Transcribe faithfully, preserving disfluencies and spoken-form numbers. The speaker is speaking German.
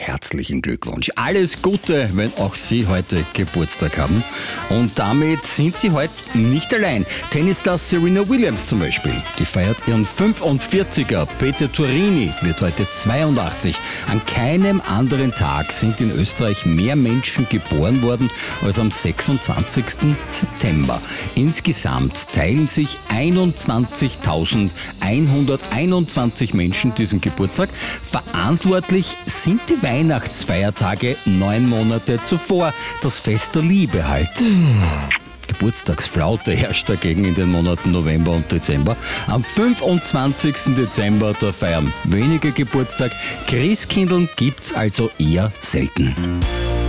herzlichen Glückwunsch. Alles Gute, wenn auch Sie heute Geburtstag haben. Und damit sind Sie heute nicht allein. Tennisstar Serena Williams zum Beispiel, die feiert ihren fünfundvierziger. Peter Turini wird heute zweiundachtzig. An keinem anderen Tag sind in Österreich mehr Menschen geboren worden als am sechsundzwanzigsten September. Insgesamt teilen sich einundzwanzigtausendeinhunderteinundzwanzig Menschen diesen Geburtstag. Verantwortlich sind die Weihnachtsfeiertage neun Monate zuvor. Das Fest der Liebe halt. Geburtstagsflaute herrscht dagegen in den Monaten November und Dezember. Am fünfundzwanzigsten Dezember, da feiern wenige Geburtstag. Christkindln gibt's also eher selten.